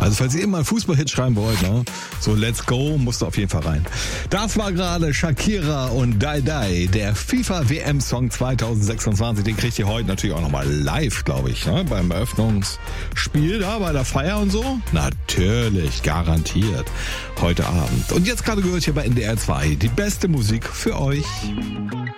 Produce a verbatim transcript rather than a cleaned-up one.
Also falls ihr immer einen Fußballhit schreiben wollt, ne? So Let's Go, musst du auf jeden Fall rein. Das war gerade Shakira und Die Die, der FIFA-W M-Song zwanzig sechsundzwanzig. Den kriegt ihr heute natürlich auch nochmal live, glaube ich, ne? Beim Eröffnungsspiel da, bei der Feier und so. Natürlich, garantiert. Heute Abend. Und jetzt gerade gehört hier bei N D R zwei die beste Musik für euch.